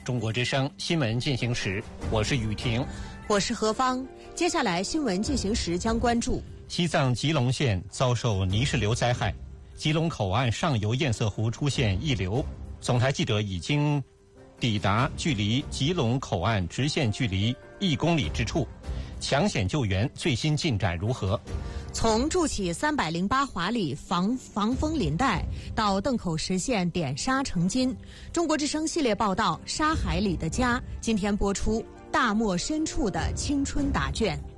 中国之声新闻进行时，我是雨婷， 我是何芳。接下来新闻进行时将关注： 西藏吉隆县遭受泥石流灾害，吉隆口岸上游堰塞湖出现溢流。总台记者已经抵达距离吉隆口岸直线距离1公里之处，抢险救援最新进展如何？ 从筑起308华里防风林带到邓口实现点沙成金，中国之声系列报道《沙海里的家》今天播出大漠深处的青春答卷。